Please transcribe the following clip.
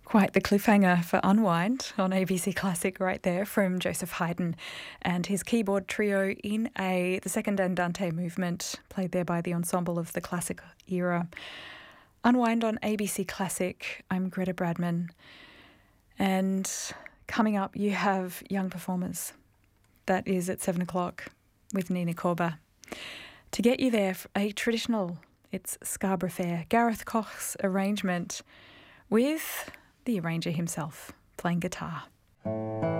Quite the cliffhanger for Unwind on ABC Classic right there from Joseph Haydn and his keyboard trio in the second Andante movement, played there by the ensemble of the classic era. Unwind on ABC Classic. I'm Greta Bradman. And coming up, you have Young Performers. That is at 7 o'clock with Nina Korba. To get you there, a traditional, it's Scarborough Fair, Gareth Koch's arrangement with the arranger himself playing guitar.